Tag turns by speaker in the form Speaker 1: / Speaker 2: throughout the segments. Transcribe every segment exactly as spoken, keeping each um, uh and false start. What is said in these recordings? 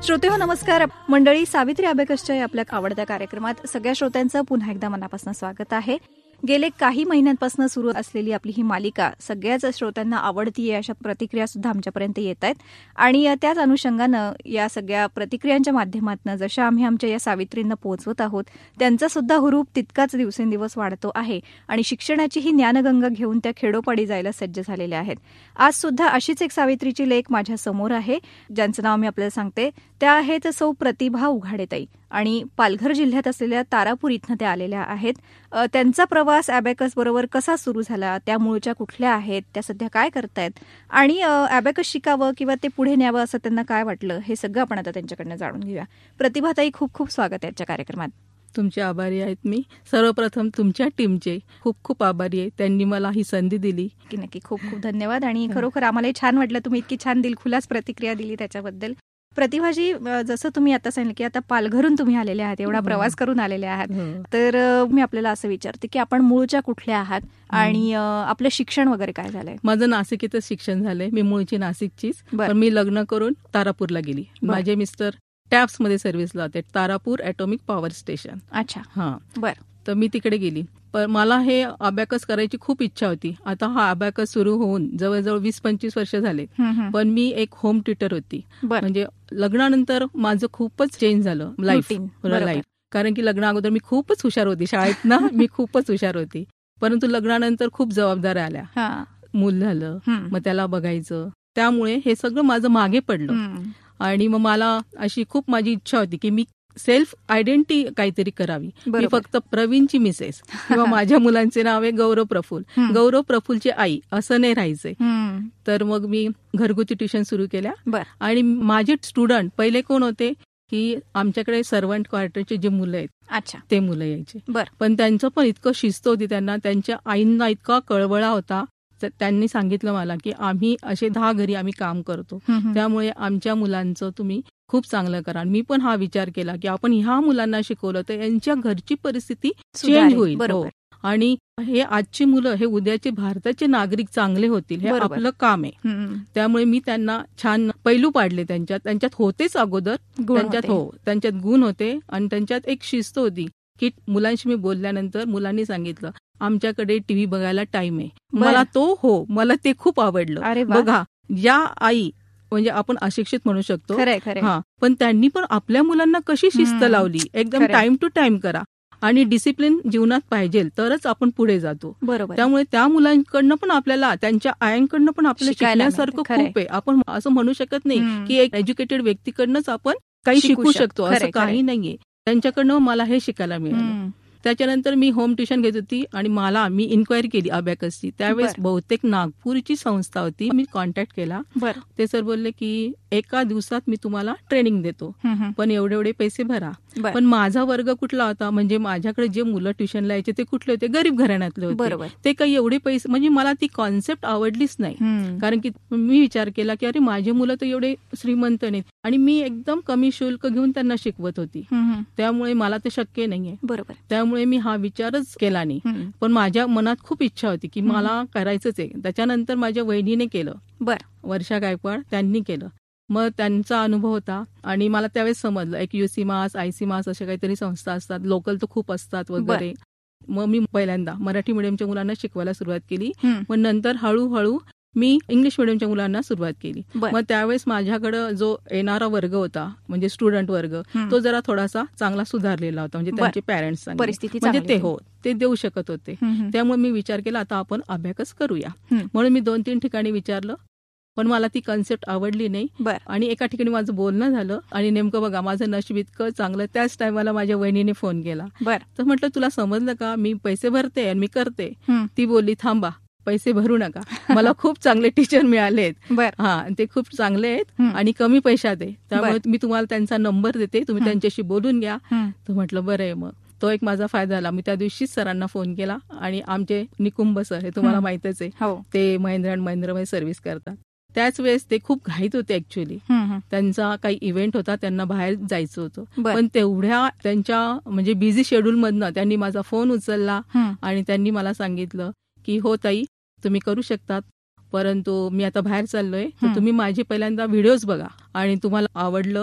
Speaker 1: श्रोते हो नमस्कार मंडळी, सावित्री अबॅकसच्या आपल्या आवडत्या कार्यक्रमात सगळ्या श्रोत्यांचं पुन्हा एकदा मनापासून स्वागत आहे. गेले काही महिन्यांपासून सुरू असलेली आपली ही मालिका सगळ्याच श्रोत्यांना आवडतीये अशा प्रतिक्रिया सुद्धा आमच्यापर्यंत येत आहेत आणि त्याच अनुषंगानं या सगळ्या प्रतिक्रियांच्या माध्यमातून जशा आम्ही आमच्या या सावित्रींना पोहोचवत आहोत त्यांचा सुद्धा हुरूप तितकाच दिवसेंदिवस वाढतो आहे आणि शिक्षणाची ही ज्ञानगंगा घेऊन त्या खेडोपाडी जायला सज्ज झालेल्या आहेत. आज सुद्धा अशीच एक सावित्रीची लेक माझ्या समोर आहे, ज्यांचं नाव मी आपल्याला सांगते. त्या आहेत सौ प्रतिभा उघाडेताई आणि पालघर जिल्ह्यात असलेल्या तारापूर इथनं त्या आलेल्या आहेत. त्यांचा प्रवास अबॅकस बरोबर कसा सुरू झाला, त्या मूळच्या कुठल्या आहेत, त्या सध्या काय करतायत आणि अबॅकस शिकावं किंवा ते पुढे न्यावं असं त्यांना काय वाटलं, हे सगळं आपण आता त्यांच्याकडनं जाणून घेऊया. प्रतिभाताई, खूप खूप स्वागत आहे आजच्या कार्यक्रमात.
Speaker 2: तुमचे आभारी आहेत मी. सर्वप्रथम तुमच्या टीमचे खूप खूप आभारी आहे, त्यांनी मला ही संधी दिली.
Speaker 1: की नक्की खूप खूप धन्यवाद आणि खरोखर आम्हालाही छान वाटलं, तुम्ही इतकी छान दिलखुलास प्रतिक्रिया दिली त्याच्याबद्दल. प्रतिभाजी, जसं तुम्ही आता सांगितलं की आता पालघरून तुम्ही आलेले आहात, एवढा प्रवास करून आलेले आहात, तर मी आपल्याला असं विचारते की आपण मूळच्या कुठल्या आहात आणि आपलं शिक्षण वगैरे काय झालंय?
Speaker 2: माझं नाशिकीतच शिक्षण झालंय. मी मूळची नाशिकचीच, पण मी लग्न करून तारापूरला गेली. माझे मिस्टर टॅप्स मध्ये सर्व्हिसला होते, तारापूर ॲटॉमिक पॉवर स्टेशन.
Speaker 1: अच्छा,
Speaker 2: हा
Speaker 1: बरं.
Speaker 2: तर मी तिकडे गेली. पण मला हे अबॅकस करायची खूप इच्छा होती. आता हा अबॅकस सुरू होऊन जवळजवळ वीस पंचवीस वर्ष झाले, पण मी एक होम ट्युटर होती. म्हणजे लग्नानंतर माझं खूपच चेंज झालं लाईफ लाईफ कारण की लग्ना अगोदर मी खूपच हुशार होती, शाळेत ना मी खूपच हुशार होती, परंतु लग्नानंतर खूप जबाबदाऱ्या आल्या. मूल झालं, मग त्याला बघायचं, त्यामुळे हे सगळं माझं मागे पडलं. आणि मग मला अशी खूप माझी इच्छा होती की मी सेल्फ आयडेंटिटी काहीतरी करावी. मी फक्त प्रवीणची मिसेस किंवा माझ्या मुलांचे नाव आहे गौरव प्रफुल, गौरव प्रफुलची आई असं नाही राहायचंय. तर मग मी घरगुती ट्युशन सुरू केल्या आणि माझे स्टुडंट पहिले कोण होते की आमच्याकडे सर्वंट क्वार्टरचे जे मुलं आहेत, अच्छा, ते मुलं यायचे. पण त्यांचं पण इतकं शिस्त होती, त्यांना त्यांच्या आईंना इतका कळवळा होता. त्यांनी सांगितलं मला की आम्ही असे दहा घरी आम्ही काम करतो, त्यामुळे आमच्या मुलांचं तुम्ही खूप चांगलं करा. मी पण हा विचार केला की आपण ह्या मुलांना शिकवलं तर यांच्या घरची परिस्थिती चेंज होईल. आणि हे आजची मुलं हे उद्याचे भारताचे नागरिक चांगले होतील, हे आपलं काम आहे. त्यामुळे मी त्यांना छान पैलू पाडले. त्यांच्यात त्यांच्यात होतेच अगोदर, त्यांच्यात हो त्यांच्यात गुण होते आणि त्यांच्यात एक शिस्त होती की मुलांशी मी बोलल्यानंतर मुलांनी सांगितलं आमच्याकडे टीव्ही बघायला टाइम आहे. मला तो हो मला ते खूप आवडलं. बघा, या आई म्हणजे आपण अशिक्षित म्हणू शकतो, हा, पण त्यांनी पण आपल्या मुलांना कशी शिस्त लावली, एकदम टाइम टू टाइम करा आणि डिसिप्लिन जीवनात पाहिजे तरच आपण पुढे जातो. त्यामुळे त्या मुलांकडनं पण आपल्याला, त्यांच्या आयांकडनं पण आपल्याला शिकण्यासारखं खूप आहे. आपण असं म्हणू शकत नाही की एक एज्युकेटेड व्यक्तीकडनंच आपण काही शिकू शकतो, असं काही नाहीये. त्यांच्याकडनं मला हे शिकायला मिळालं. त्याच्यानंतर मी होम ट्युशन घेत होती आणि मला मी इन्क्वायरी केली अबॅकसची. त्यावेळेस बहुतेक नागपूरची संस्था होती, मी कॉन्टॅक्ट केला. ते सर बोलले की एका दिवसात मी तुम्हाला ट्रेनिंग देतो, पण एवढे एवढे पैसे भरा. पण माझा वर्ग कुठला होता, म्हणजे माझ्याकडे जे मुलं ट्युशनला यायचे ते कुठले होते, गरीब घराण्यातले होते. ते काही एवढे पैसे, म्हणजे मला ती कॉन्सेप्ट आवडलीच नाही. कारण की मी विचार केला की अरे माझे मुलं तर एवढे श्रीमंत नाहीत आणि मी एकदम कमी शुल्क घेऊन त्यांना शिकवत होती, त्यामुळे मला ते शक्य नाहीये. बरोबर. त्यामुळे मी हा विचारच केला नाही. पण माझ्या मनात खूप इच्छा होती की मला करायचंच आहे. त्याच्यानंतर माझ्या वहिनीने केलं, वर्षा गायकवाड, त्यांनी केलं. मग त्यांचा अनुभव होता आणि मला त्यावेळेस समजलं एक युसीमास, आयसीमास अशा काहीतरी संस्था असतात, लोकल तर खूप असतात वगैरे. मग मी पहिल्यांदा मराठी मीडियमच्या मुलांना शिकवायला सुरुवात केली. मग नंतर हळूहळू मी इंग्लिश मिडियमच्या मुलांना सुरुवात केली. मग त्यावेळेस माझ्याकडे जो येणारा वर्ग होता, म्हणजे स्टुडंट वर्ग, तो जरा थोडासा चांगला सुधारलेला होता. म्हणजे त्यांचे पॅरेंट्स म्हणजे ते हो ते देऊ शकत होते. त्यामुळे मी विचार केला आता आपण अबॅकस करूया. म्हणून मी दोन तीन ठिकाणी विचारलं, पण मला ती कन्सेप्ट आवडली नाही. आणि एका ठिकाणी माझं बोलणं झालं आणि नेमकं बघा माझं नशीब इतकं चांगलं, त्याच टायमाला माझ्या वहिनीने फोन केला. तर म्हटलं तुला समजलं का, मी पैसे भरते आणि मी करते. ती बोलली थांबा, पैसे भरू नका, मला खूप चांगले टीचर मिळालेत, हा, ते खूप चांगले आहेत आणि कमी पैशात आहे, त्यामुळे मी तुम्हाला त्यांचा नंबर देते, तुम्ही त्यांच्याशी बोलून घ्या. तर म्हटलं बरं आहे. मग तो एक माझा फायदा झाला. मी त्या दिवशीच सरांना फोन केला आणि आमचे निकुंभ सर, हे तुम्हाला माहितच आहे, ते महिंद्रा अँड महिंद्रामध्ये सर्व्हिस करतात. त्याच वेळेस ते खूप घाईत होते ऍक्च्युअली, त्यांचा काही इव्हेंट होता, त्यांना बाहेर जायचं होतं. पण तेवढ्या त्यांच्या म्हणजे बिझी शेड्यूल मधनं त्यांनी माझा फोन उचलला आणि त्यांनी मला सांगितलं की हो ताई, तुम्ही करू शकतात, परंतु मी आता बाहेर चाललोय, तर तुम्ही माझे पहिल्यांदा व्हिडिओज बघा आणि तुम्हाला आवडलं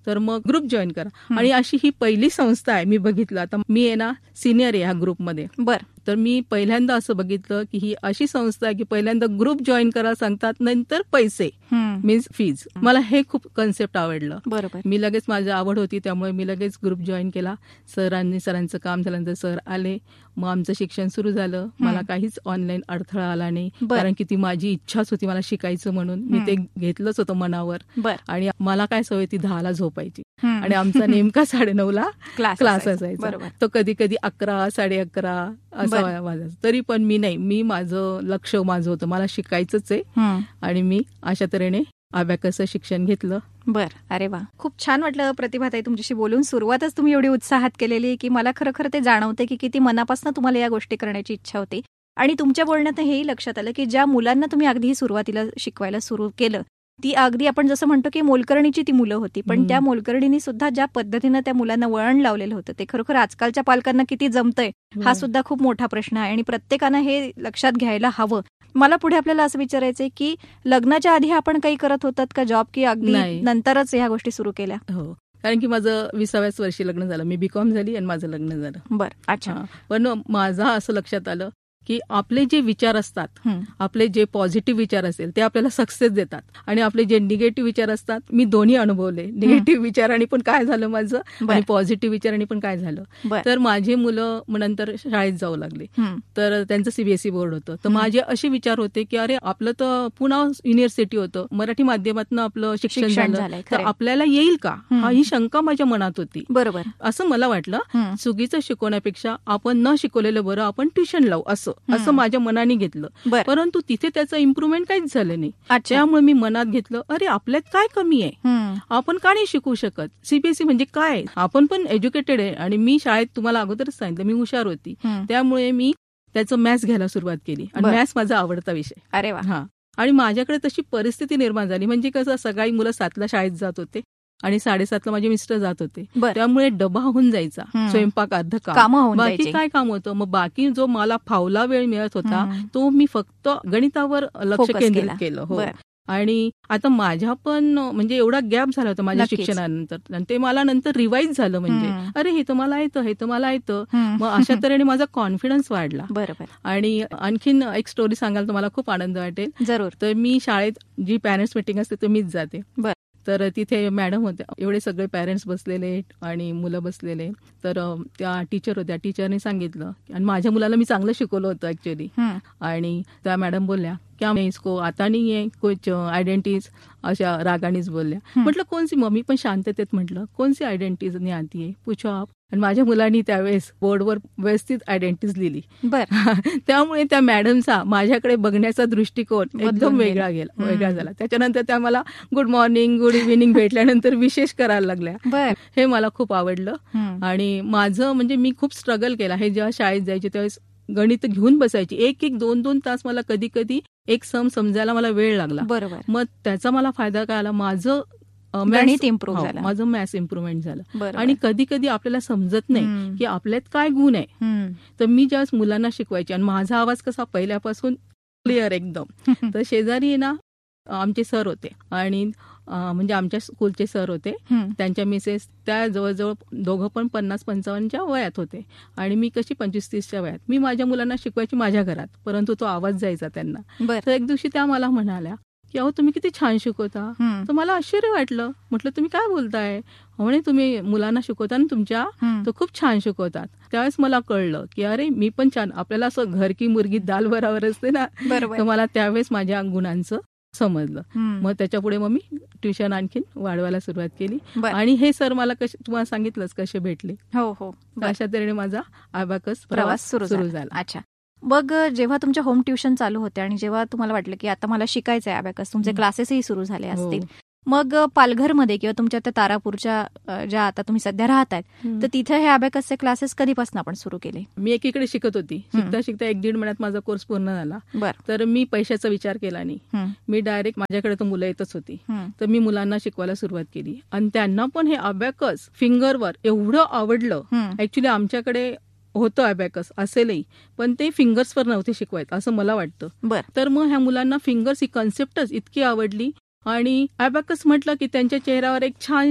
Speaker 2: तर मग ग्रुप जॉईन करा. आणि अशी ही पहिली संस्था आहे मी बघितलं. आता मी आहे ना सिनियर आहे ह्या ग्रुपमध्ये.
Speaker 1: बर.
Speaker 2: तर मी पहिल्यांदा असं बघितलं की ही अशी संस्था आहे की पहिल्यांदा ग्रुप जॉईन करा सांगतात, नंतर पैसे मीन्स फीज. मला हे खूप कन्सेप्ट आवडलं.
Speaker 1: बरोबर.
Speaker 2: मी लगेच माझी आवड होती त्यामुळे मी लगेच ग्रुप जॉईन केला. सरांनी सरांचं काम झाल्यानंतर सर आले, मग आमचं शिक्षण सुरू झालं. मला काहीच ऑनलाईन अडथळा आला नाही, कारण की ती माझी इच्छाच होती मला शिकायचं म्हणून. मी ते घेतलंच होतं मनावर. आणि मला काय सवय ती दहाला झोपायची आणि आमचा नेमका साडेनऊ ला क्लास असायचा. तो कधी कधी अकरा साडे अकरा असा वाजायचा. तरी पण मी नाही, मी माझं लक्ष माझं होतं, मला शिकायचंच आहे. आणि मी अशा तऱ्हेने अबॅकसचं शिक्षण घेतलं.
Speaker 1: बर. अरे वा, खूप छान वाटलं प्रतिभाताई तुमच्याशी बोलून. सुरुवातच तुम्ही एवढी उत्साहात केलेली की मला खरं खरं ते जाणवते की किती मनापासून तुम्हाला या गोष्टी करण्याची इच्छा होती. आणि तुमच्या बोलण्यात हेही लक्षात आलं की ज्या मुलांना तुम्ही अगदी सुरुवातीला शिकवायला सुरू केलं ती अगदी आपण जसं म्हणतो की मोलकरणीची ती मुलं होती, पण त्या मोलकरणीने सुद्धा ज्या पद्धतीनं त्या मुलांना वळण लावलेलं होतं ते खरोखर आजकालच्या पालकांना किती जमतंय हा सुद्धा खूप मोठा प्रश्न आहे. आणि प्रत्येकानं हे लक्षात घ्यायला हवं. मला पुढे आपल्याला असं विचारायचंय की लग्नाच्या आधी आपण काही करत होतात का जॉब, की अगदी नंतरच ह्या गोष्टी सुरू केल्या?
Speaker 2: हो, कारण की माझं विसाव्याच वर्षी लग्न झालं. मी बीकॉम झाली आणि माझं लग्न झालं.
Speaker 1: बरं. अच्छा.
Speaker 2: पण माझं असं लक्षात आलं की आपले जे विचार असतात, आपले जे पॉझिटिव्ह विचार असेल ते आपल्याला सक्सेस देतात, आणि आपले जे निगेटिव्ह विचार असतात, मी दोन्ही अनुभवले. निगेटिव्ह विचारांनी पण काय झालं माझं आणि पॉझिटिव्ह विचारांनी पण काय झालं. तर माझे मुलं नंतर शाळेत जाऊ लागले, तर त्यांचं सीबीएसई बोर्ड होतं. तर माझे असे विचार होते की अरे आपलं तर पुन्हा युनिव्हर्सिटी होतं, मराठी माध्यमातून आपलं शिक्षण झालं, तर आपल्याला येईल का, हा ही शंका माझ्या मनात होती.
Speaker 1: बरोबर.
Speaker 2: असं मला वाटलं चुकीचं शिकवण्यापेक्षा आपण न शिकवलेलं बरं, आपण ट्युशन लावू असं असं माझ्या मनाने घेतलं. परंतु तिथे त्याचं इम्प्रुव्हमेंट काहीच झालं नाही. त्यामुळे मी मनात घेतलं अरे आपल्यात काय कमी आहे, आपण का नाही शिकू शकत. सीबीएसई म्हणजे काय, आपण पण एज्युकेटेड आहे. आणि मी शाळेत तुम्हाला अगोदरच सांगितलं मी हुशार होती, त्यामुळे मी त्याचं मॅथ्स घ्यायला सुरुवात केली आणि मॅथ्स माझा आवडता विषय.
Speaker 1: अरे वा.
Speaker 2: हा. आणि माझ्याकडे तशी परिस्थिती निर्माण झाली, म्हणजे कसं सकाळी मुलं सातला शाळेत जात होते आणि साडेसातला माझे मिस्टर जात होते, त्यामुळे डबा होऊन जायचा, स्वयंपाक अर्ध काम, बाकी काय काम होतं. मग बाकी जो मला फावला वेळ मिळत होता तो मी फक्त गणितावर लक्ष केंद्रित केलं. हो. आणि आता माझ्या पण म्हणजे एवढा गॅप झाला होता माझ्या शिक्षणानंतर, आणि ते मला नंतर रिवाईज झालं, म्हणजे अरे हे तर मला येतं, हे तर मला येतं. मग अशा तऱ्हेने माझा कॉन्फिडन्स वाढला.
Speaker 1: बरोबर.
Speaker 2: आणि आणखीन एक स्टोरी सांगायला तर मला खूप आनंद वाटेल.
Speaker 1: जरूर.
Speaker 2: तर मी शाळेत जी पॅरेंट्स मीटिंग असते तर मीच जाते. तर तिथे मॅडम होत्या, एवढे सगळे पॅरेंट्स बसलेले आणि मुलं बसलेले. तर त्या टीचर होत्या, टीचरने सांगितलं, आणि माझ्या मुलाला मी चांगलं शिकवलं होतं ऍक्च्युअली. आणि त्या मॅडम बोलल्या क्या मैं इसको आता नहीं है कुछ आइडेंटिटीज, अशा रागानीच बोलल्या. म्हटलं कोणसी, मम्मी पण शांततेत म्हटलं कोणसी आयडेंटिटीज नाही आती है पूछो आप. आणि माझ्या मुलांनी त्यावेळेस बोर्डवर व्यवस्थित आयडेंटिटीज लिहिली. त्यामुळे त्या मॅडमचा माझ्याकडे बघण्याचा दृष्टिकोन एकदम वेगळा गेला वेगळा झाला. त्याच्यानंतर त्या मला गुड मॉर्निंग गुड इव्हिनिंग भेटल्यानंतर विशेष करायला लागल्या. हे मला खूप आवडलं. आणि माझं म्हणजे मी खूप स्ट्रगल केला. हे जेव्हा शाळेत जायचे त्यावेळेस गणित घेऊन बसायची, एक एक दोन दोन तास मला कधी कधी एक सम समजायला मला वेळ लागला.
Speaker 1: बरोबर.
Speaker 2: मग त्याचा मला फायदा काय आला, माझं
Speaker 1: गणित इम्प्रूव्ह झालं,
Speaker 2: माझं मॅथ्स इम्प्रुव्हमेंट झालं. आणि कधी कधी आपल्याला समजत नाही की आपल्यात काय गुण आहे. तर मी ज्यावेळेस मुलांना शिकवायचे, आणि माझा आवाज कसा पहिल्यापासून क्लिअर एकदम, तर शेजारी ना आमचे सर होते, आणि म्हणजे आमच्या स्कूलचे सर होते, त्यांच्या मिसेस त्या जवळजवळ दोघं पण पन्नास पंचावन्नच्या वयात होते, आणि मी कशी पंचवीस तीसच्या वयात. मी माझ्या मुलांना शिकवायची माझ्या घरात, परंतु तो आवाज जायचा त्यांना. तर एक दिवशी त्या मला म्हणाल्या की अहो तुम्ही किती छान शिकवता. तर मला आश्चर्य वाटलं. म्हटलं तुम्ही काय बोलताय. म्हणे तुम्ही मुलांना शिकवता ना तुमच्या, तर खूप छान शिकवतात. त्यावेळेस मला कळलं की अरे मी पण छान, आपल्याला असं घर की मुर्गी दाल बराबर असते ना. तर मला त्यावेळेस माझ्या गुणांचं समजलं. मग त्याच्या पुढे मग मी ट्युशन आणखीन वाढवायला सुरुवात केली. आणि हे सर मला कसे, तुम्हाला सांगितलंच कसे भेटले.
Speaker 1: हो हो.
Speaker 2: अशा तऱ्हेने माझा अबॅकस प्रवास सुरू झाला.
Speaker 1: अच्छा. मग जेव्हा तुमच्या होम ट्युशन चालू होते आणि जेव्हा तुम्हाला वाटलं की आता मला शिकायचं आहे अबॅकस, तुमचे क्लासेसही सुरू झाले असतील, मग पालघरमध्ये किंवा तुमच्या त्या तारापूरच्या ज्या आता तुम्ही सध्या राहताय, तर तिथे हे अबॅकसचे क्लासेस कधीपासून आपण सुरू केले?
Speaker 2: मी एकीकडे शिकत होती, शिकता शिकता एक दीड महिन्यात माझा कोर्स पूर्ण झाला. तर मी पैशाचा विचार केला नाही, मी डायरेक्ट, माझ्याकडे तर मुलं येतच होती, तर मी मुलांना शिकवायला सुरुवात केली. आणि त्यांना पण हे अबॅकस फिंगरवर एवढं आवडलं. ऍक्च्युली आमच्याकडे होतं अबॅकस असेलही, पण ते फिंगर्सवर नव्हते शिकवायचं असं मला वाटतं. तर मग ह्या मुलांना फिंगर्स ही कन्सेप्टच इतकी आवडली, आणि अबॅकस म्हटलं की त्यांच्या चेहऱ्यावर एक छानशी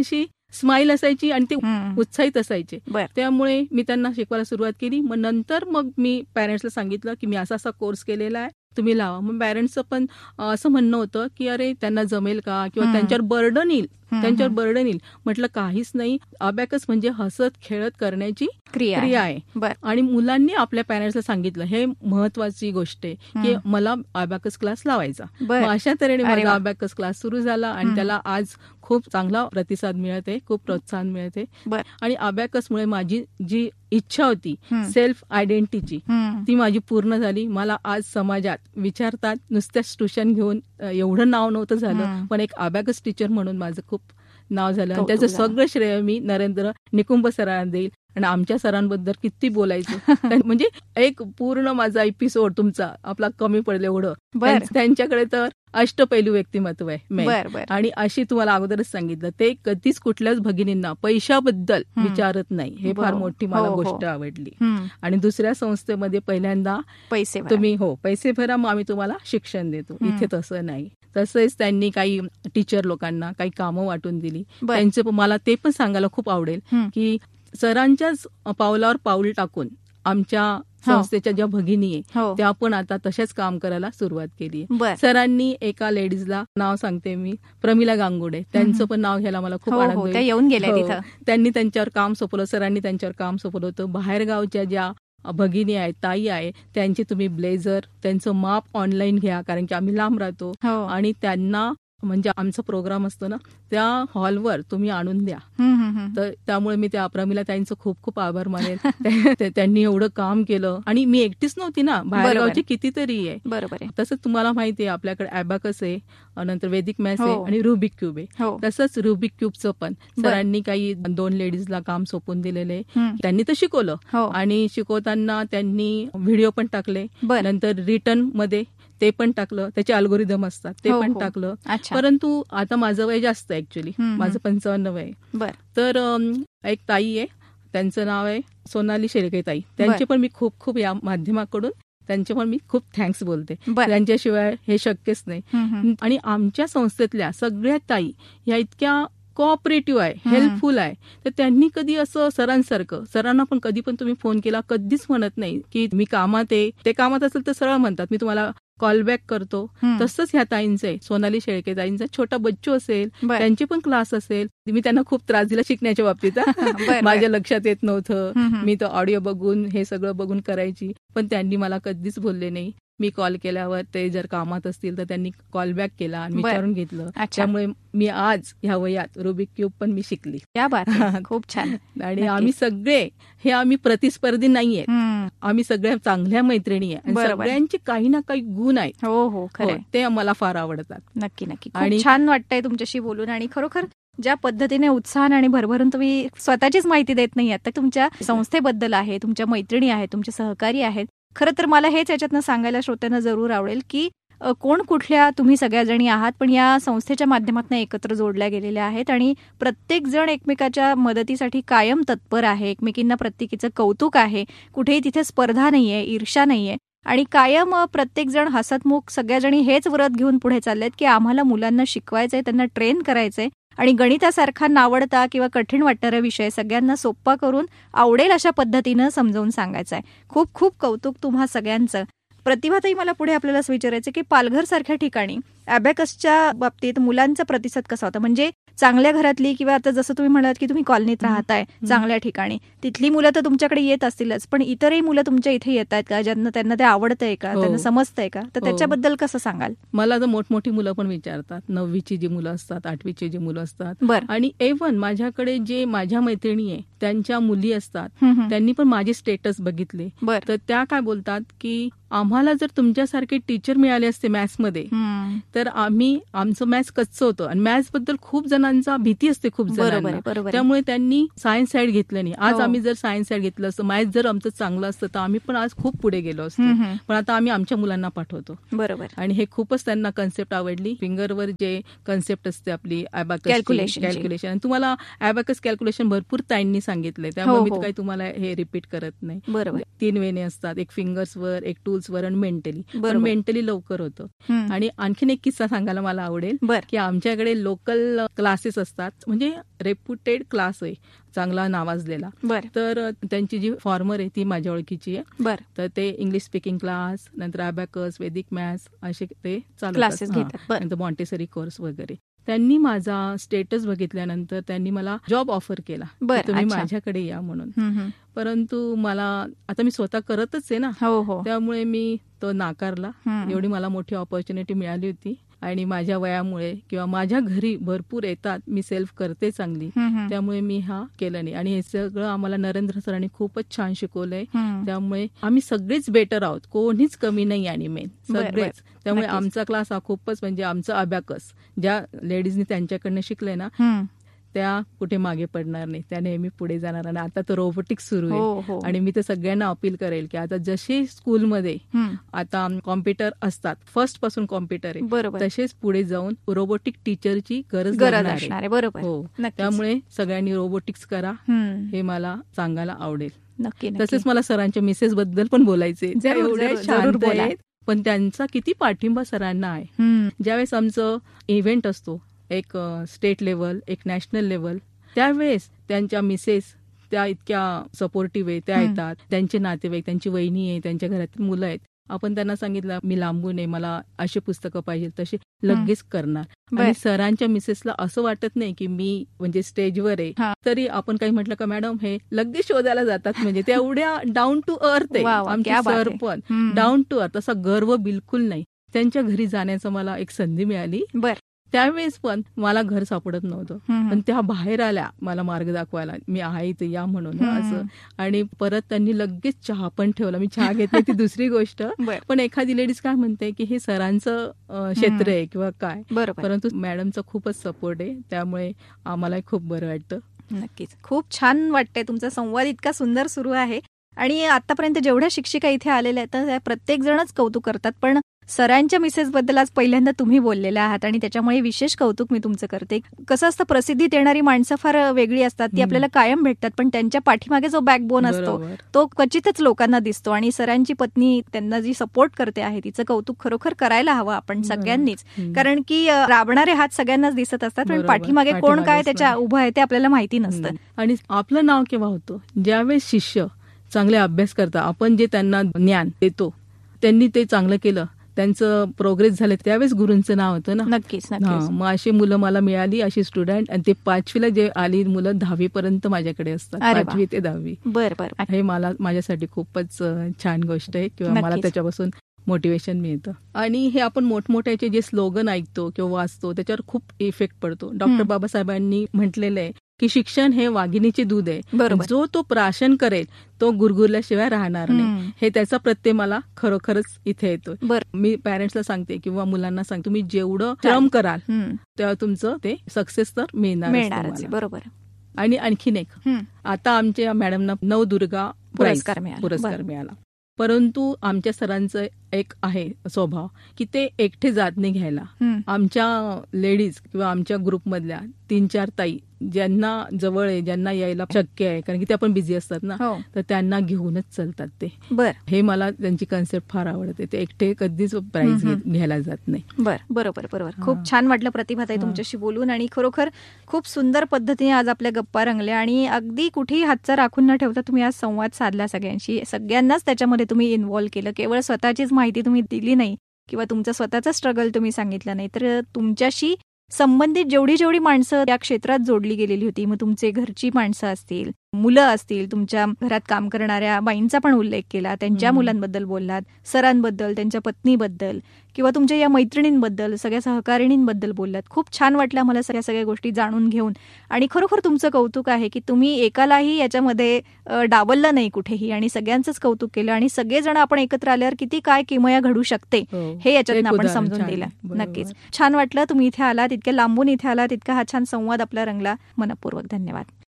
Speaker 2: स्माईल असायची आणि ते
Speaker 1: हम्म.
Speaker 2: उत्साहित असायचे.
Speaker 1: बर.
Speaker 2: त्यामुळे मी त्यांना शिकवायला सुरुवात केली. मग नंतर मग मी पॅरेंट्सला सांगितलं की मी असा असा कोर्स केलेला आहे, तुम्ही लावा. मग पॅरेंट्सचं पण अं, असं म्हणणं होतं की अरे त्यांना जमेल का, किंवा
Speaker 1: हम्म.
Speaker 2: त्यांच्यावर बर्डन येईल,
Speaker 1: हम्म,
Speaker 2: त्यांच्यावर
Speaker 1: हम्म.
Speaker 2: बर्डन येईल. म्हटलं काहीच नाही, अबॅकस म्हणजे हसत खेळत करण्याची
Speaker 1: क्रिया
Speaker 2: क्रिया
Speaker 1: आहे.
Speaker 2: आहे.
Speaker 1: बर.
Speaker 2: आणि मुलांनी आपल्या पॅरेंट्सला सांगितलं, हे महत्वाची गोष्ट आहे की
Speaker 1: हम्म.
Speaker 2: मला अबॅकस क्लास लावायचा.
Speaker 1: बर.
Speaker 2: मग अशा तऱ्हेने
Speaker 1: अरे
Speaker 2: माझा
Speaker 1: वा.
Speaker 2: अबॅकस क्लास सुरू झाला आणि
Speaker 1: हम्म.
Speaker 2: त्याला आज खूप चांगला प्रतिसाद मिळते, खूप प्रोत्साहन मिळते.
Speaker 1: बर.
Speaker 2: आणि अबॅकसमुळे माझी जी इच्छा होती
Speaker 1: हम्म.
Speaker 2: सेल्फ आयडेंटिटीची,
Speaker 1: हम्म.
Speaker 2: ती माझी पूर्ण झाली. मला आज समाजात विचारतात, नुसत्याच ट्युशन घेऊन अ, एवढं नाव नव्हतं झालं,
Speaker 1: हम्म.
Speaker 2: पण एक अबॅकस टीचर म्हणून माझं खूप नाव झालं. आणि
Speaker 1: कौतुक
Speaker 2: त्याचं
Speaker 1: झालं.
Speaker 2: सगळं श्रेय मी नरेंद्र निकुंभ सरांना देईल. आणि आमच्या सरांबद्दल किती बोलायचं. त्यां- म्हणजे एक पूर्ण माझा एपिसोड तुमचा आपला कमी पडलं एवढं.
Speaker 1: बर.
Speaker 2: त्यां- त्यांच्याकडे तर अष्टपैलू व्यक्तिमत्व आहे मेन.
Speaker 1: बर. बर.
Speaker 2: आणि अशी तुम्हाला अगोदरच सांगितलं, ते कधीच कुठल्याच भगिनींना पैशाबद्दल
Speaker 1: हम्म.
Speaker 2: विचारत नाही. हे
Speaker 1: ब-
Speaker 2: फार मोठी मला
Speaker 1: हो, हो.
Speaker 2: गोष्ट आवडली.
Speaker 1: हम्म.
Speaker 2: आणि दुसऱ्या संस्थेमध्ये पहिल्यांदा
Speaker 1: पैसे भरा.
Speaker 2: तुम्ही हो पैसे भरा, मग आम्ही तुम्हाला शिक्षण देतो.
Speaker 1: हम्म.
Speaker 2: इथे तसं नाही. तसंच त्यांनी काही टीचर लोकांना काही कामं वाटून दिली.
Speaker 1: बर.
Speaker 2: त्यांचे पण- मला ते पण सांगायला खूप आवडेल
Speaker 1: हम्म.
Speaker 2: की सरांच्याच पावलावर पाऊल टाकून आमच्या संस्थेच्या ज्या भगिनी आहे
Speaker 1: हो.
Speaker 2: त्या पण आता तशाच काम करायला सुरुवात केली आहे.
Speaker 1: बर.
Speaker 2: सरांनी एका लेडीजला नाव सांगते मी, प्रमिला गांगुडे, त्यांचं पण नाव घ्यायला मला खूप
Speaker 1: हो,
Speaker 2: आनंद
Speaker 1: हो, त्या
Speaker 2: होईल.
Speaker 1: येऊन गेल्या
Speaker 2: हो.
Speaker 1: तिथं.
Speaker 2: त्यांनी त्यांच्यावर काम सोपवलं, सरांनी त्यांच्यावर काम सोपवलं होतं. बाहेरगावच्या ज्या भगिनी आहेत, ताई आहे, त्यांचे तुम्ही ब्लेझर, त्यांचं माप ऑनलाईन घ्या, कारण की आम्ही लांब राहतो.
Speaker 1: हो.
Speaker 2: आणि त्यांना म्हणजे आमचा प्रोग्राम असतो ना, त्या हॉलवर तुम्ही आणून द्या.
Speaker 1: हम्म, हम्म, हम्म.
Speaker 2: तर त्यामुळे मी त्या प्रमिला ताईंचं खूप खूप आभार मानेल. त्या- त्यांनी एवढं काम केलं. आणि मी एकटीच नव्हती ना, बाहेरगावची कितीतरी आहे.
Speaker 1: बरोबर आहे.
Speaker 2: तसंच तुम्हाला माहिती आहे आपल्याकडे अबॅकस आहे, नंतर वैदिक मॅथ्स आहे
Speaker 1: हो.
Speaker 2: आणि रुबिक क्यूब आहे.
Speaker 1: हो.
Speaker 2: तसंच रुबिक क्यूबचं पण
Speaker 1: बर.
Speaker 2: सरांनी काही दोन लेडीजला काम सोपवून दिलेले.
Speaker 1: हम्म.
Speaker 2: त्यांनी तर शिकवलं
Speaker 1: हो.
Speaker 2: आणि शिकवताना त्यांनी व्हिडिओ पण टाकले.
Speaker 1: बर.
Speaker 2: नंतर रिटर्न मध्ये ते पण टाकलं, त्याचे अल्गोरिदम असतात ते
Speaker 1: हो,
Speaker 2: पण
Speaker 1: हो.
Speaker 2: टाकलं.
Speaker 1: अच्छा.
Speaker 2: परंतु आता माझं वय जास्त आहे ऍक्च्युली,
Speaker 1: हम्म, हम्म.
Speaker 2: माझं पंचावन्न वय आहे.
Speaker 1: बर.
Speaker 2: तर अम, एक ताई आहे, त्यांचं नाव आहे सोनाली शेळके ताई. त्यांचे पण मी खूप खूप या माध्यमाकडून त्यांचे पण मी खूप थँक्स बोलते.
Speaker 1: बर.
Speaker 2: त्यांच्याशिवाय हे शक्यच नाही.
Speaker 1: हम्म, हम्म.
Speaker 2: आणि आमच्या संस्थेतल्या सगळ्या ताई ह्या इतक्या कोऑपरेटिव्ह आहे,
Speaker 1: हम्म.
Speaker 2: हेल्पफुल आहे. तर त्यांनी कधी असं सरांसारखं, सरांना पण कधी पण तुम्ही फोन केला कधीच म्हणत नाही की मी कामात आहे. ते कामात असेल तर सरळ म्हणतात मी तुम्हाला कॉल बॅक करतो.
Speaker 1: हम्म.
Speaker 2: तसंच ह्या ताईंचं आहे, सोनाली शेळके ताईंचा छोटा बच्चू असेल,
Speaker 1: बर.
Speaker 2: त्यांचे पण क्लास असेल. मी त्यांना खूप त्रास दिला शिकण्याच्या बाबतीत.
Speaker 1: बर.
Speaker 2: माझ्या लक्षात येत नव्हतं.
Speaker 1: हम्म, हम्म.
Speaker 2: मी तो ऑडिओ बघून हे सगळं बघून करायची, पण त्यांनी मला कधीच बोलले नाही. मी कॉल केल्यावर ते जर कामात असतील तर त्यांनी कॉल बॅक केला आणि
Speaker 1: बर.
Speaker 2: विचारून घेतलं.
Speaker 1: अच्छा.
Speaker 2: त्यामुळे मी आज ह्या वयात रुबिक क्यूब पण मी शिकली.
Speaker 1: क्या बात आहे. खूप छान.
Speaker 2: आणि
Speaker 1: नक्कीच.
Speaker 2: आम्ही सगळे हे आम्ही प्रतिस्पर्धी नाहीये,
Speaker 1: हम्म.
Speaker 2: आम्ही सगळ्या चांगल्या मैत्रिणी आहे. आणि
Speaker 1: बरोबर.
Speaker 2: सगळ्यांचे काही ना काही गुण आहेत.
Speaker 1: हो हो
Speaker 2: हो,
Speaker 1: खरंय.
Speaker 2: ते मला फार आवडतात.
Speaker 1: नक्की नक्की.
Speaker 2: आणि-
Speaker 1: खूप छान वाटतंय तुमच्याशी बोलून. आणि खरोखर ज्या पद्धतीने उत्साहाने आणि भरभरून तुम्ही स्वतःचीच माहिती देत नाही आता तुमच्या संस्थेबद्दल आहे, तुमच्या मैत्रिणी आहेत, तुमचे सहकारी आहेत. खरं तर मला हेच याच्यातनं सांगायला श्रोत्यांना जरूर आवडेल की अ, कोण कुठल्या तुम्ही सगळ्या जणी आहात, पण या संस्थेच्या माध्यमातून एकत्र जोडल्या गेलेल्या आहेत आणि प्रत्येक जण एकमेकाच्या मदतीसाठी कायम तत्पर आहे. एकमेकींना प्रत्येकीचं कौतुक आहे. कुठेही तिथे स्पर्धा नाहीये, ईर्ष्या नाहीये. आणि कायम अ, प्रत्येक जण हसतमुख सगळ्या जणी हेच व्रत घेऊन पुढे चाललेत की आम्हाला मुलांना शिकवायचंय, त्यांना ट्रेन करायचंय आणि गणितासारखा नावडता किंवा कठीण वाटणारा विषय सगळ्यांना सोप्पा करून आवडेल अशा पद्धतीनं समजावून सांगायचा आहे. खूप खूप कौतुक तुम्हा सगळ्यांचं. प्रतिभाताई, मला पुढे आपल्याला विचारायचं की पालघर सारख्या ठिकाणी अबॅकसच्या बाबतीत मुलांचा प्रतिसाद कसा होता? म्हणजे चांगल्या घरातली किंवा आता जसं तुम्ही म्हणालात की तुम्ही कॉलनीत राहताय चांगल्या ठिकाणी, तिथली मुलं तर तुमच्याकडे येत असतीलच, पण इतरही मुलं तुमच्या इथे येत आहेत का, ज्यांना त्यांना ते आवडतंय का,
Speaker 2: हो.
Speaker 1: त्यांना समजतंय का? तर
Speaker 2: हो.
Speaker 1: त्याच्याबद्दल कसं सांगाल?
Speaker 2: मला तर मोठमोठी मुलं पण विचारतात, नववीची जी मुलं असतात, आठवीची जी मुलं असतात.
Speaker 1: बरं.
Speaker 2: आणि एव्हन माझ्याकडे जे माझ्या मैत्रिणी आहे त्यांच्या मुली असतात,
Speaker 1: हम्म, हम्म.
Speaker 2: त्यांनी पण माझे स्टेटस बघितले.
Speaker 1: बरं.
Speaker 2: तर त्या काय बोलतात की आम्हाला जर तुमच्यासारखे टीचर मिळाले असते मॅथ्समध्ये
Speaker 1: हम्म.
Speaker 2: तर आम्ही आमचं मॅथ्स कच्चं होतं. आणि मॅथ्स बद्दल खूप जणांचा भीती असते खूप
Speaker 1: बरोबर आहे,
Speaker 2: जणांना,
Speaker 1: बरोबर आहे.
Speaker 2: त्यामुळे त्यांनी सायन्स साईड घेतलं नाही. आज
Speaker 1: हो.
Speaker 2: आम्ही जर सायन्स साईड घेतलं असतं, मॅथ्स जर आमचं चांगलं असतं तर आम्ही पण आज खूप पुढे गेलो असतो.
Speaker 1: हम्म, हम्म.
Speaker 2: पण आता आम्ही आमच्या मुलांना पाठवतो.
Speaker 1: बरोबर.
Speaker 2: आणि हे खूपच त्यांना कन्सेप्ट आवडली. फिंगरवर जे कन्सेप्ट असते आपली अबॅकस
Speaker 1: Calculation ची.
Speaker 2: कॅल्क्युलेशन, आणि तुम्हाला अबॅकस कॅल्क्युलेशन भरपूर ताईंनी सांगितलंय, त्यामुळे
Speaker 1: हो,
Speaker 2: मी
Speaker 1: हो.
Speaker 2: तर काही तुम्हाला हे रिपीट करत नाही.
Speaker 1: बरोबर.
Speaker 2: तीन वेने असतात, एक फिंगर्सवर, एक टूल्सवर आणि मेंटली. पण
Speaker 1: बरोबर.
Speaker 2: मेंटली लवकर होतं.
Speaker 1: हम्म.
Speaker 2: आणि आणखीन एक किस्सा सांगायला मला आवडेल
Speaker 1: बर.
Speaker 2: की आमच्याकडे लोकल क्लासेस असतात, म्हणजे रेप्युटेड क्लास आहे, चांगला नावाजलेला.
Speaker 1: बर.
Speaker 2: तर त्यांची जी फॉर्मर आहे ती माझ्या ओळखीची आहे.
Speaker 1: बर.
Speaker 2: तर ते इंग्लिश स्पीकिंग क्लास, नंतर अबॅकस, वैदिक मॅथ्स असे ते चालू
Speaker 1: क्लासेस घेतात.
Speaker 2: नंतर मॉन्टेसरी कोर्स वगैरे. त्यांनी माझा स्टेटस बघितल्यानंतर त्यांनी मला जॉब ऑफर केला, तुम्ही माझ्याकडे या म्हणून. परंतु मला आता मी स्वतः करतच आहे ना,
Speaker 1: हो हो,
Speaker 2: त्यामुळे मी तो नाकारला. एवढी मला मोठी ऑपॉर्च्युनिटी मिळाली होती आणि माझ्या वयामुळे किंवा माझ्या घरी भरपूर येतात, मी सेल्फ करते चांगली, त्यामुळे मी हा केलं नाही. आणि हे सगळं आम्हाला नरेंद्र सरांनी खूपच छान शिकवलंय, त्यामुळे आम्ही सगळेच बेटर आहोत, कोणीच कमी नाही आणि मेन सगळेच. त्यामुळे आमचा क्लास हा खूपच, म्हणजे आमचं अबॅकस ज्या लेडीजनी त्यांच्याकडनं शिकले ना त्या कुठे मागे पडणार नाही, त्या नेहमी पुढे जाणार. आणि आता तर रोबोटिक्स सुरू आहे आणि मी तर सगळ्यांना अपील करेल की आता जसे स्कूलमध्ये आता कॉम्प्युटर असतात, फर्स्ट पासून कॉम्प्युटर आहे, तसेच पुढे जाऊन रोबोटिक टीचरची गरज असणार आहे.
Speaker 1: बरोबर.
Speaker 2: हो, त्यामुळे सगळ्यांनी रोबोटिक्स करा हे मला सांगायला आवडेल.
Speaker 1: नक्की.
Speaker 2: तसेच मला सरांच्या मिसेस बद्दल पण बोलायचे, एवढे शांत आहेत पण त्यांचा किती पाठिंबा सरांना आहे. ज्यावेळेस आमचं इव्हेंट असतो, एक स्टेट लेवल, एक नॅशनल लेवल, त्यावेळेस त्यांच्या मिसेस त्या इतक्या सपोर्टिव्ह आहे, त्या येतात, त्यांचे नातेवाईक, त्यांची वहिनी आहे, त्यांच्या घरातील मुलं आहेत. आपण त्यांना सांगितलं मी लांबून आहे, मला अशी पुस्तकं पाहिजे, तशी लगेच करणार. आणि सरांच्या मिसेसला असं वाटत नाही की मी म्हणजे स्टेजवर आहे तरी आपण काही म्हटलं का मॅडम हे लगेच शोधायला जातात, म्हणजे त्या एवढ्या डाऊन टू अर्थ आहे. आमचे सर पण डाऊन टू अर्थ, असा गर्व बिलकुल नाही. त्यांच्या घरी जाण्याचं मला एक संधी मिळाली. त्यावेळेस पण मला घर सापडत नव्हतं, पण त्या बाहेर आल्या मला मार्ग दाखवायला, मी आहे इथे या म्हणून असं. आणि परत त्यांनी लगेच चहा पण ठेवला. मी चहा घेतली ती दुसरी गोष्ट, पण एखादी लेडीज काय म्हणते की हे सरांचं क्षेत्र आहे किंवा काय, परंतु मॅडमचा खूपच सपोर्ट आहे, त्यामुळे आम्हाला खूप बरं वाटतं.
Speaker 1: नक्कीच, खूप छान वाटतंय. तुमचा संवाद इतका सुंदर सुरू आहे आणि आतापर्यंत जेवढ्या शिक्षिका इथे आलेल्या आहेत त्या प्रत्येक जणच कौतुक करतात, पण सरांच्या मिसेस बद्दल आज पहिल्यांदा तुम्ही बोललेला आहात आणि त्याच्यामुळे विशेष कौतुक मी तुमचं करते. कसं असतं, प्रसिद्धीत येणारी माणसं फार वेगळी असतात, ती आपल्याला कायम भेटतात, पण त्यांच्या पाठीमागे जो बॅकबोन असतो तो क्वचितच लोकांना दिसतो. आणि सरांची पत्नी त्यांना जी सपोर्ट करते आहे तिचं कौतुक खरोखर करायला हवं आपण सगळ्यांनीच, कारण की राबणारे हात सगळ्यांनाच दिसत असतात, पण पाठीमागे कोण काय त्याच्या उभं आहे ते आपल्याला माहिती नसतं.
Speaker 2: आणि आपलं नाव केव्हा होतं, ज्यावेळेस शिष्य चांगले अभ्यास करतात, आपण जे त्यांना ज्ञान देतो त्यांनी ते चांगलं केलं, त्यांचं प्रोग्रेस झालं, त्यावेळेस गुरूंचं नाव होतं ना.
Speaker 1: नक्कीच.
Speaker 2: मग अशी मुलं मला मिळाली, अशी स्टुडंट, आणि ते पाचवीला जे आली मुलं दहावी पर्यंत माझ्याकडे असतात, पाचवी ते दहावी.
Speaker 1: बरं बरं.
Speaker 2: हे मला माझ्यासाठी खूपच छान गोष्ट आहे किंवा मला त्याच्यापासून मोटिवेशन मिळतं. आणि हे आपण मोठमोठ्याचे जे स्लोगन ऐकतो किंवा वाचतो त्याच्यावर खूप इफेक्ट पडतो. डॉक्टर बाबासाहेबांनी म्हटलेलं आहे की शिक्षण हे वाघिणीचे दूध आहे, जो तो प्राशन करेल तो गुरगुरल्याशिवाय राहणार नाही. हे त्याचा प्रत्यय मला खरोखरच इथे येतो. मी पॅरेंट्सला सांगते किंवा मुलांना सांगते, तुम्ही जेवढं श्रम कराल तेव्हा तुमचं ते सक्सेस तर मिळणार.
Speaker 1: बरोबर.
Speaker 2: आणि आणखीन एक, आता आमच्या मॅडमना नवदुर्गा पुरस्कार पुरस्कार मिळाला, परंतु आमच्या सरांचं एक आहे स्वभाव की ते एकटे जात नाही घ्यायला. आमच्या लेडीज किंवा आमच्या ग्रुपमधल्या तीन चार ताई ज्यांना जवळ आहे, ज्यांना यायला शक्य आहे, कारण की ते आपण बिझी असतात ना, तर त्यांना घेऊनच चालतात ते. हे मला त्यांची कन्सेप्ट फार आवडते, ते एकटे कधीच प्राइज घ्यायला जात नाही.
Speaker 1: बर बरोबर बरोबर. खूप छान वाटलं प्रतिभाताई तुमच्याशी बोलून, आणि खरोखर खूप सुंदर पद्धतीने आज आपल्या गप्पा रंगल्या आणि अगदी कुठेही हातचा राखून न ठेवता तुम्ही आज संवाद साधला सगळ्यांशी, सगळ्यांनाच त्याच्यामध्ये तुम्ही इन्व्हॉल्व्ह केलं. केवळ स्वतःचीच माहिती तुम्ही दिली नाही किंवा तुमचं स्वतःचं स्ट्रगल तुम्ही सांगितलं नाही, तर तुमच्याशी संबंधित जेवढी जेवढी माणसं या क्षेत्रात जोडली गेलेली होती, मग तुमचे घरची माणसं असतील, मुलं असतील, तुमच्या घरात काम करणाऱ्या बाईंचा पण उल्लेख केला, त्यांच्या मुलांबद्दल बोललात, सरांबद्दल, त्यांच्या पत्नीबद्दल किंवा तुमच्या या मैत्रिणींबद्दल, सगळ्या सहकारिणींबद्दल बोललात. खूप छान वाटलं मला सगळ्या सगळ्या गोष्टी जाणून घेऊन. आणि खरोखर तुमचं कौतुक आहे की तुम्ही एकालाही याच्यामध्ये डावललं नाही कुठेही आणि सगळ्यांचंच कौतुक केलं, आणि सगळेजण आपण एकत्र आल्यावर किती काय किमया घडू शकते हे याच्यातून आपण समजून दिलं. नक्कीच छान वाटलं तुम्ही इथे आलात, इतक्या लांबून इथे आलात, इतका हा छान संवाद आपला रंगला. मनपूर्वक धन्यवाद.